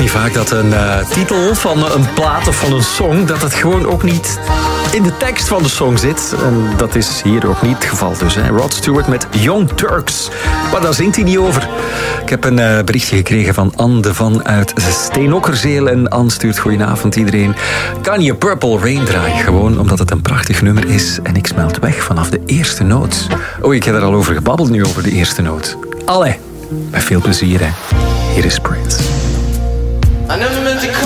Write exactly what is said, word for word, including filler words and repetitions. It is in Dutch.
niet vaak dat een uh, titel van een plaat of van een song, dat het gewoon ook niet in de tekst van de song zit. En dat is hier ook niet het geval dus. Hè. Rod Stewart met Young Turks. Maar daar zingt hij niet over. Ik heb een uh, berichtje gekregen van Anne de Van uit Steenokkerzeel. En Anne stuurt goedenavond iedereen. Kan je Purple Rain draaien? Gewoon omdat het een prachtig nummer is. En ik smelt weg vanaf de eerste noot. Oh, ik heb er al over gebabbeld nu, over de eerste noot. Allee, met veel plezier hè. Hier is Prince.